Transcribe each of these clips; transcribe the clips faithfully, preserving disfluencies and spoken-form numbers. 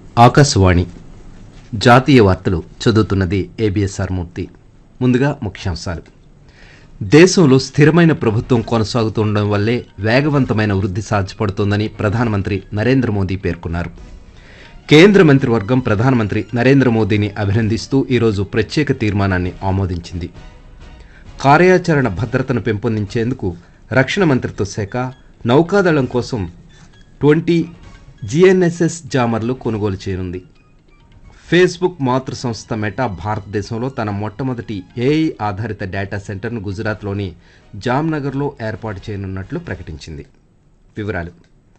ఆకాశవాణి జాతీయ వార్తలు చదువుతున్నది ఏబిఎస్ఆర్ మూర్తి. ముందుగా ముఖ్యాంశాలు. దేశంలో స్థిరమైన ప్రభుత్వం కొనసాగుతుండడం వల్లే వేగవంతమైన వృద్ధి సాధ్యపడుతోందని ప్రధానమంత్రి నరేంద్ర మోదీ పేర్కొన్నారు. కేంద్ర మంత్రివర్గం ప్రధానమంత్రి నరేంద్ర మోదీని అభినందిస్తూ ఈరోజు ప్రత్యేక తీర్మానాన్ని ఆమోదించింది. కార్యాచరణ భద్రతను పెంపొందించేందుకు రక్షణ మంత్రిత్వ శాఖ నౌకాదళం కోసం ట్వంటీ జిఎన్ఎస్ఎస్ జామర్లు కొనుగోలు చేయనుంది. ఫేస్బుక్ మాతృ సంస్థ మెటా భారతదేశంలో తన మొట్టమొదటి ఏఐ ఆధారిత డేటా సెంటర్ను గుజరాత్లోని జామ్నగర్లో ఏర్పాటు చేయనున్నట్లు ప్రకటించింది. వివరాలు.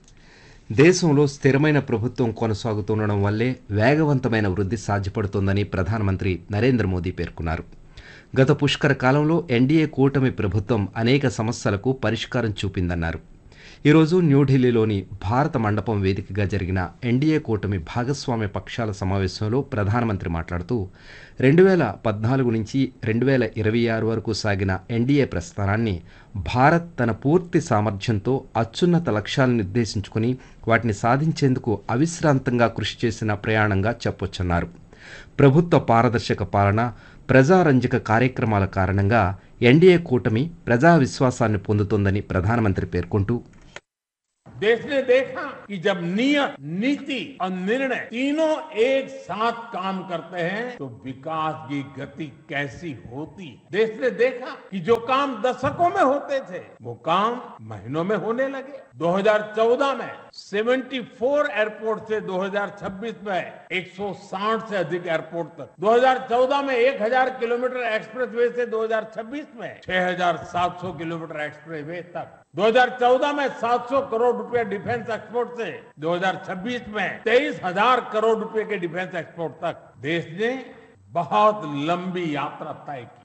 దేశంలో స్థిరమైన ప్రభుత్వం కొనసాగుతుండడం వల్లే వేగవంతమైన వృద్ధి సాధ్యపడుతోందని ప్రధానమంత్రి నరేంద్ర మోదీ పేర్కొన్నారు. గత పుష్కర కాలంలో ఎన్డీఏ కూటమి ప్రభుత్వం అనేక సమస్యలకు పరిష్కారం చూపిందన్నారు. ఈరోజు న్యూఢిల్లీలోని భారత మండపం వేదికగా జరిగిన ఎన్డీఏ కూటమి భాగస్వామ్య పక్షాల సమావేశంలో ప్రధానమంత్రి మాట్లాడుతూ రెండు వేల పద్నాలుగు నుంచి రెండు వేల ఇరవై ఆరు వరకు సాగిన ఎన్డీఏ ప్రస్థానాన్ని భారత్ తన పూర్తి సామర్థ్యంతో అత్యున్నత లక్ష్యాలను నిర్దేశించుకుని వాటిని సాధించేందుకు అవిశ్రాంతంగా కృషి చేసిన ప్రయాణంగా చెప్పొచ్చన్నారు. ప్రభుత్వ పారదర్శక పాలన, ప్రజారంజక కార్యక్రమాల కారణంగా ఎన్డీఏ కూటమి ప్రజా విశ్వాసాన్ని పొందుతోందని ప్రధానమంత్రి పేర్కొంటూ, देश ने देखा कि जब नियत, नीति और निर्णय तीनों एक साथ काम करते हैं तो विकास की गति कैसी होती है। देश ने देखा कि जो काम दशकों में होते थे वो काम महीनों में होने लगे। दो हज़ार चौदह में चौहत्तर एयरपोर्ट से दो हज़ार छब्बीस में एक सौ साठ से अधिक एयरपोर्ट तक, दो हज़ार चौदह में एक हज़ार किलोमीटर एक्सप्रेसवे से दो हज़ार छब्बीस में छह हज़ार सात सौ किलोमीटर एक्सप्रेसवे तक, दो हज़ार चौदह में सात सौ करोड़ रुपए डिफेंस एक्सपोर्ट से दो हज़ार छब्बीस में तेईस हज़ार करोड़ रुपए के डिफेंस एक्सपोर्ट तक देश ने बहुत लंबी यात्रा तय की.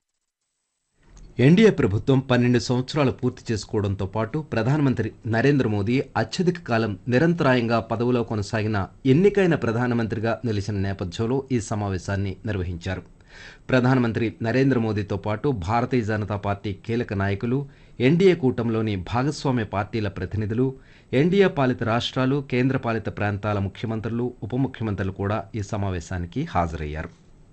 ఎన్డీఏ ప్రభుత్వం పన్నెండు సంవత్సరాలు పూర్తి చేసుకోవడంతో పాటు ప్రధానమంత్రి నరేంద్ర మోదీ అత్యధిక కాలం నిరంతరాయంగా పదవిలో కొనసాగిన ఎన్నికైన ప్రధానమంత్రిగా నిలిచిన నేపథ్యంలో ఈ సమావేశాన్ని నిర్వహించారు. ప్రధానమంత్రి నరేంద్ర మోదీతో పాటు భారతీయ జనతా పార్టీ కీలక నాయకులు, ఎన్డీఏ కూటమిలోని భాగస్వామ్య పార్టీల ప్రతినిధులు, ఎన్డీఏ పాలిత రాష్ట్రాలు, కేంద్రపాలిత ప్రాంతాల ముఖ్యమంత్రులు, ఉప ముఖ్యమంత్రులు కూడా ఈ సమావేశానికి హాజరయ్యారు.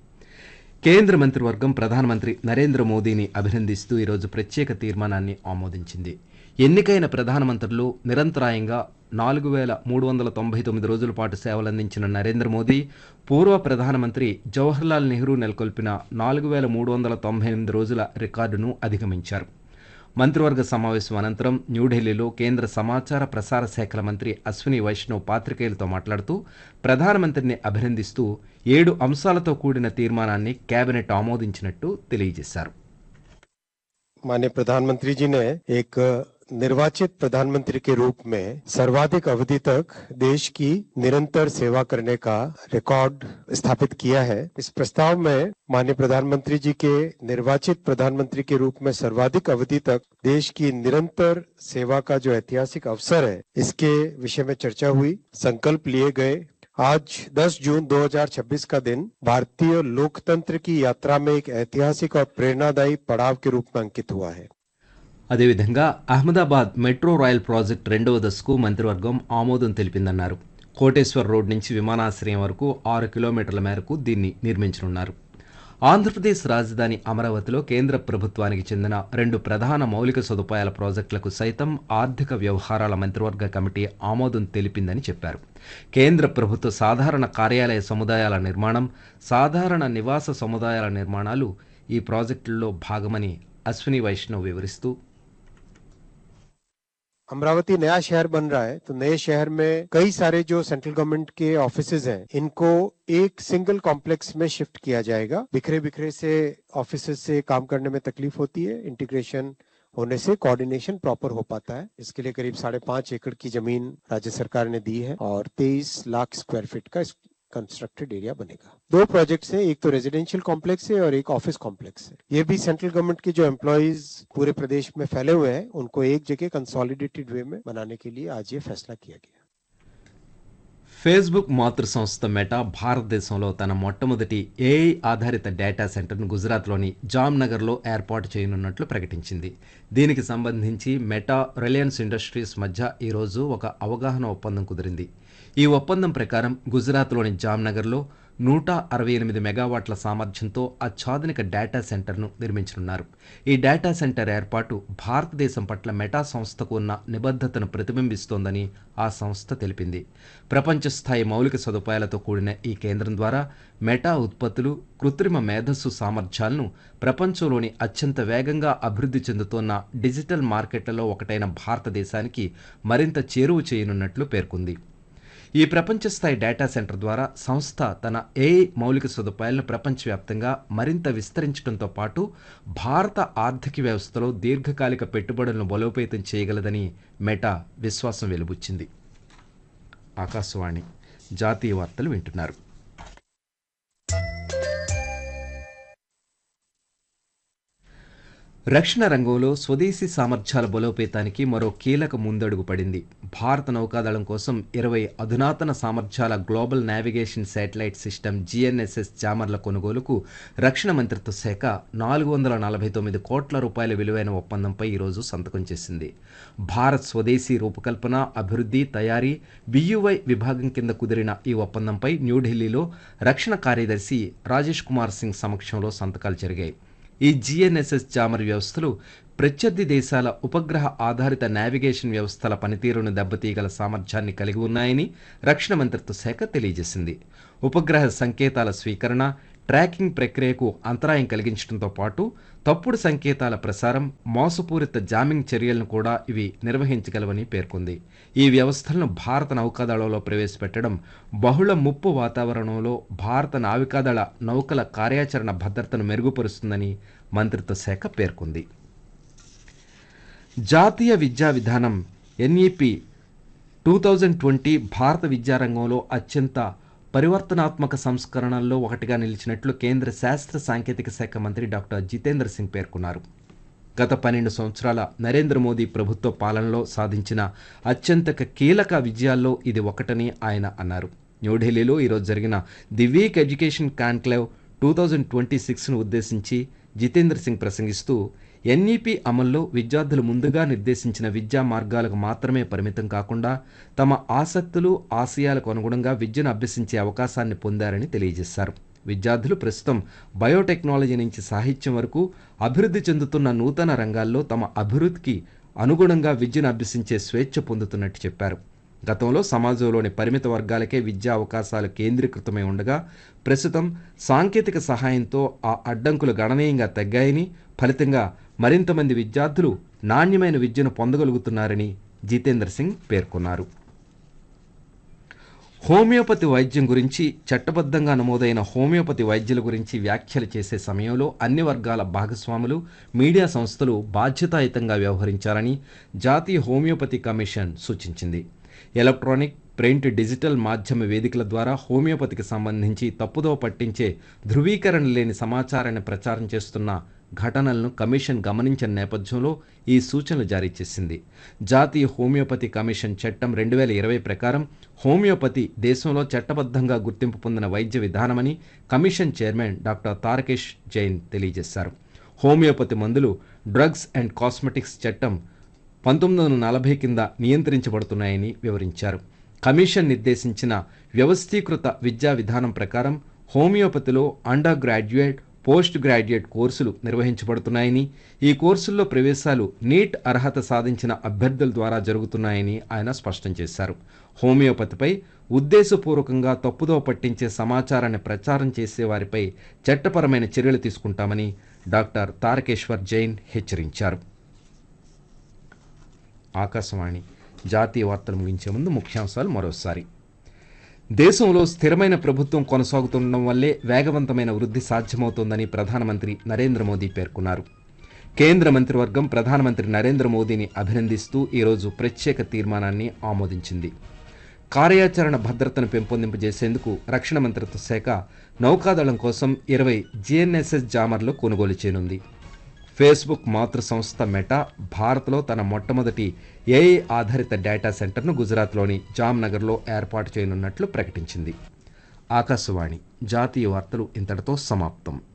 కేంద్ర మంత్రివర్గం ప్రధానమంత్రి నరేంద్ర మోదీని అభినందిస్తూ ఈరోజు ప్రత్యేక తీర్మానాన్ని ఆమోదించింది. ఎన్నికైన ప్రధానమంత్రులు నిరంతరాయంగా నాలుగు వేల మూడు వందల తొంభై తొమ్మిది రోజుల పాటు సేవలందించిన నరేంద్ర మోదీ పూర్వ ప్రధానమంత్రి జవహర్లాల్ నెహ్రూ నెలకొల్పిన నాలుగు వేల మూడు వందల తొంభై ఎనిమిది రోజుల రికార్డును అధిగమించారు. మంత్రివర్గ సమావేశం అనంతరం న్యూఢిల్లీలో కేంద్ర సమాచార ప్రసార శాఖల మంత్రి అశ్విని వైష్ణవ్ పాత్రికేయులతో మాట్లాడుతూ ప్రధానమంత్రిని అభినందిస్తూ ఏడు అంశాలతో కూడిన తీర్మానాన్ని కేబినెట్ ఆమోదించినట్టు తెలియజేశారు. माननीय प्रधानमंत्री जी ने एक निर्वाचित प्रधानमंत्री के रूप में सर्वाधिक अवधि तक देश की निरंतर सेवा करने का रिकॉर्ड स्थापित किया है. इस प्रस्ताव में माननीय प्रधानमंत्री जी के निर्वाचित प्रधानमंत्री के रूप में सर्वाधिक अवधि तक देश की निरंतर सेवा का जो ऐतिहासिक अवसर है, इसके विषय में चर्चा हुई, संकल्प लिए गए. आज दस जून दो हज़ार छब्बीस का दिन भारतीय लोकतंत्र की यात्रा में एक ऐतिहासिक और प्रेरणादायी पड़ाव के रूप में अंकित हुआ है. అదేవిధంగా అహ్మదాబాద్ మెట్రో రైల్ ప్రాజెక్టు రెండవ దశకు మంత్రివర్గం ఆమోదం తెలిపిందన్నారు. కోటేశ్వర్ రోడ్ నుంచి విమానాశ్రయం వరకు ఆరు కిలోమీటర్ల మేరకు దీన్ని నిర్మించనున్నారు. ఆంధ్రప్రదేశ్ రాజధాని అమరావతిలో కేంద్ర ప్రభుత్వానికి చెందిన రెండు ప్రధాన మౌలిక సదుపాయాల ప్రాజెక్టులకు సైతం ఆర్థిక వ్యవహారాల మంత్రివర్గ కమిటీ ఆమోదం తెలిపిందని చెప్పారు. కేంద్ర ప్రభుత్వ సాధారణ కార్యాలయ సముదాయాల నిర్మాణం, సాధారణ నివాస సముదాయాల నిర్మాణాలు ఈ ప్రాజెక్టుల్లో భాగమని అశ్విని వైష్ణవ్ వివరిస్తూ, अमरावती नया शहर बन रहा है, तो नए शहर में कई सारे जो सेंट्रल गवर्नमेंट के ऑफिसेज हैं, इनको एक सिंगल कॉम्प्लेक्स में शिफ्ट किया जाएगा. बिखरे बिखरे से ऑफिसेज से काम करने में तकलीफ होती है. इंटीग्रेशन होने से कोऑर्डिनेशन प्रॉपर हो पाता है. इसके लिए करीब साढ़े पांच एकड़ की जमीन राज्य सरकार ने दी है और तेईस लाख स्क्वायर फीट का कंस्ट्रक्टेड एरिया बनेगा. दो प्रोजेक्ट्स हैं, एक तो रेजिडेंशियल कॉम्प्लेक्स है और एक ऑफिस कॉम्प्लेक्स है. ये भी सेंट्रल गवर्नमेंट के जो एम्प्लॉइज पूरे प्रदेश में फैले हुए हैं, उनको एक जगह कंसोलिडेटेड वे में बनाने के लिए आज ये फैसला किया गया. ఫేస్బుక్ మాతృ సంస్థ మెటా భారతదేశంలో తన మొట్టమొదటి ఏఐ ఆధారిత డేటా సెంటర్ను గుజరాత్లోని జామ్నగర్లో ఏర్పాటు చేయనున్నట్లు ప్రకటించింది. దీనికి సంబంధించి మెటా, రిలయన్స్ ఇండస్ట్రీస్ మధ్య ఈరోజు ఒక అవగాహన ఒప్పందం కుదిరింది. ఈ ఒప్పందం ప్రకారం గుజరాత్లోని జామ్నగర్లో నూట అరవై ఎనిమిది మెగావాట్ల సామర్థ్యంతో అత్యాధునిక డేటా సెంటర్ను నిర్మించనున్నారు. ఈ డేటా సెంటర్ ఏర్పాటు భారతదేశం పట్ల మెటా సంస్థకు ఉన్న నిబద్ధతను ప్రతిబింబిస్తోందని ఆ సంస్థ తెలిపింది. ప్రపంచ స్థాయి మౌలిక సదుపాయాలతో కూడిన ఈ కేంద్రం ద్వారా మెటా ఉత్పత్తులు, కృత్రిమ మేధస్సు సామర్థ్యాలను ప్రపంచంలోని అత్యంత వేగంగా అభివృద్ధి చెందుతున్న డిజిటల్ మార్కెట్లలో ఒకటైన భారతదేశానికి మరింత చేరువ చేయనున్నట్లు పేర్కొంది. ఈ ప్రపంచ స్థాయి డేటా సెంటర్ ద్వారా సంస్థ తన ఏఐ మౌలిక సదుపాయాలను ప్రపంచవ్యాప్తంగా మరింత విస్తరించడంతో పాటు భారత ఆర్థిక వ్యవస్థలో దీర్ఘకాలిక పెట్టుబడులను బలోపేతం చేయగలదని మెటా విశ్వాసం వెలుబుచ్చింది. ఆకాశవాణి జాతీయ వార్తలు వింటున్నారు. రక్షణ రంగంలో స్వదేశీ సామర్థ్యాల బలోపేతానికి మరో కీలక ముందడుగు పడింది. భారత నౌకాదళం కోసం ఇరవై అధునాతన సామర్థ్యాల global navigation satellite system GNSS జామర్ల కొనుగోలుకు రక్షణ మంత్రిత్వ శాఖ నాలుగు వందల నలభై తొమ్మిది కోట్ల రూపాయల విలువైన ఒప్పందంపై ఈరోజు సంతకం చేసింది. భారత్ స్వదేశీ రూపకల్పన, అభివృద్ధి, తయారీ బియువై విభాగం కింద కుదిరిన ఈ ఒప్పందంపై న్యూఢిల్లీలో రక్షణ కార్యదర్శి రాజేష్ కుమార్ సింగ్ సమక్షంలో సంతకాలు జరిగాయి. ఈ జిఎన్ఎస్ఎస్ జామర్ వ్యవస్థలు ప్రత్యర్థి దేశాల ఉపగ్రహ ఆధారిత నావిగేషన్ వ్యవస్థల పనితీరును దెబ్బతీయగల సామర్థ్యాన్ని కలిగి ఉన్నాయని రక్షణ మంత్రిత్వ శాఖ తెలియజేసింది. ఉపగ్రహ సంకేతాల స్వీకరణ, ట్రాకింగ్ ప్రక్రియకు అంతరాయం కలిగించడంతో పాటు తప్పుడు సంకేతాల ప్రసారం, మోసపూరిత జామింగ్ చర్యలను కూడా ఇవి నిర్వహించగలవని పేర్కొంది. ఈ వ్యవస్థలను భారత నౌకాదళంలో ప్రవేశపెట్టడం బహుళ ముప్పు వాతావరణంలో భారత నావికాదళ నౌకల కార్యాచరణ భద్రతను మెరుగుపరుస్తుందని మంత్రిత్వ శాఖ పేర్కొంది. జాతీయ విద్యా విధానం ఎన్ఈపి టూ థౌజండ్ ట్వంటీ భారత విద్యారంగంలో అత్యంత పరివర్తనాత్మక సంస్కరణల్లో ఒకటిగా నిలిచినట్లు కేంద్ర శాస్త్ర సాంకేతిక శాఖ మంత్రి డాక్టర్ జితేంద్ర సింగ్ పేర్కొన్నారు. గత పన్నెండు సంవత్సరాల నరేంద్ర మోదీ ప్రభుత్వ పాలనలో సాధించిన అత్యంత కీలక విజయాల్లో ఇది ఒకటని ఆయన అన్నారు. న్యూఢిల్లీలో ఈరోజు జరిగిన the week education conclave two thousand twenty సిక్స్ను ఉద్దేశించి జితేంద్ర సింగ్ ప్రసంగిస్తూ ఎన్ఈపి అమల్లో విద్యార్థులు ముందుగా నిర్దేశించిన విద్యా మార్గాలకు మాత్రమే పరిమితం కాకుండా తమ ఆసక్తులు, ఆశయాలకు అనుగుణంగా విద్యను అభ్యసించే అవకాశాన్ని పొందారని తెలియజేశారు. విద్యార్థులు ప్రస్తుతం బయోటెక్నాలజీ నుంచి సాహిత్యం వరకు అభివృద్ధి చెందుతున్న నూతన రంగాల్లో తమ అభివృద్ధికి అనుగుణంగా విద్యను అభ్యసించే స్వేచ్ఛ పొందుతున్నట్టు చెప్పారు. గతంలో సమాజంలోని పరిమిత వర్గాలకే విద్యా అవకాశాలు కేంద్రీకృతమై ఉండగా ప్రస్తుతం సాంకేతిక సహాయంతో ఆ అడ్డంకులు గణనీయంగా తగ్గాయని, ఫలితంగా మరింత మంది విద్యార్థులు నాణ్యమైన విద్యను పొందగలుగుతున్నారని జితేంద్ర సింగ్ పేర్కొన్నారు. హోమియోపతి వైద్యం గురించి చట్టబద్ధంగా నమోదైన హోమియోపతి వైద్యుల గురించి వ్యాఖ్యలు చేసే సమయంలో అన్ని వర్గాల భాగస్వాములు, మీడియా సంస్థలు బాధ్యతాయుతంగా వ్యవహరించాలని జాతీయ హోమియోపతి కమిషన్ సూచించింది. ఎలక్ట్రానిక్, ప్రింట్, డిజిటల్ మాధ్యమ వేదికల ద్వారా హోమియోపతికి సంబంధించి తప్పుదోవ పట్టించే, ధృవీకరణ లేని సమాచారాన్ని ప్రచారం చేస్తున్న ఘటనలను కమిషన్ గమనించిన నేపథ్యంలో ఈ సూచనలు జారీ చేసింది. జాతీయ హోమియోపతి కమిషన్ చట్టం రెండు వేల ఇరవై ప్రకారం హోమియోపతి దేశంలో చట్టబద్ధంగా గుర్తింపు పొందిన వైద్య విధానమని commission chairman doctor Tarakesh Jain తెలియజేశారు. హోమియోపతి మందులు డ్రగ్స్ అండ్ కాస్మెటిక్స్ చట్టం పంతొమ్మిది వందల నలభై కింద నియంత్రించబడుతున్నాయని వివరించారు. కమిషన్ నిర్దేశించిన వ్యవస్థీకృత విద్యా విధానం ప్రకారం హోమియోపతిలో అండర్ గ్రాడ్యుయేట్, పోస్ట్ గ్రాడ్యుయేట్ కోర్సులు నిర్వహించబడుతున్నాయని, ఈ కోర్సుల్లో ప్రవేశాలు నీట్ అర్హత సాధించిన అభ్యర్థుల ద్వారా జరుగుతున్నాయని ఆయన స్పష్టం చేశారు. హోమియోపతిపై ఉద్దేశపూర్వకంగా తప్పుదోవ పట్టించే సమాచారాన్ని ప్రచారం చేసే వారిపై చట్టపరమైన చర్యలు తీసుకుంటామని డాక్టర్ తారకేశ్వర్ జైన్ హెచ్చరించారు. ఆకాశవాణి జాతీయ వార్తలు ముగించే ముందు ముఖ్యాంశాలు మరోసారి. దేశంలో స్థిరమైన ప్రభుత్వం కొనసాగుతుండడం వల్లే వేగవంతమైన వృద్ధి సాధ్యమవుతోందని ప్రధానమంత్రి నరేంద్ర మోదీ పేర్కొన్నారు. కేంద్ర మంత్రివర్గం ప్రధానమంత్రి నరేంద్ర మోదీని అభినందిస్తూ ఈరోజు ప్రత్యేక తీర్మానాన్ని ఆమోదించింది. కార్యాచరణ భద్రతను పెంపొందింపజేసేందుకు రక్షణ మంత్రిత్వ శాఖ నౌకాదళం కోసం ఇరవై జిఎన్ఎస్ఎస్ జామర్లు కొనుగోలు చేయనుంది. ఫేస్బుక్ మాతృ సంస్థ మెటా భారత్లో తన మొట్టమొదటి ఏఐ ఆధారిత డేటా సెంటర్ను గుజరాత్లోని జామ్నగర్లో ఏర్పాటు చేయనున్నట్లు ప్రకటించింది. ఆకాశవాణి జాతీయ వార్తలు ఇంతటితో సమాప్తం.